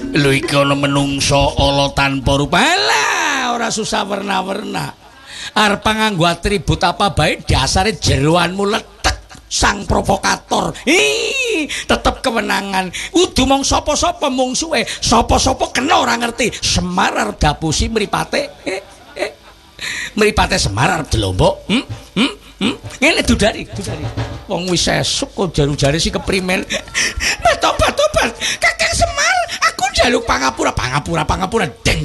Lho iki ana menungso ala tanpa rupa. Alah, ora susah werna-werna. Arep nganggo atribut apa bae dasare jeroanmu letek sang provokator. Tetep kemenangan. Udu mong sapa-sapa mungsuhe, sapa-sapa kena ora ngerti. Semar arep dapusi mripate. Mripate Semar arep dilombok. Ngene dudari. Wong wis esuk kok jaru-jare si keprimen. Tobat. Kakang Semar, aku njaluk pangapura deng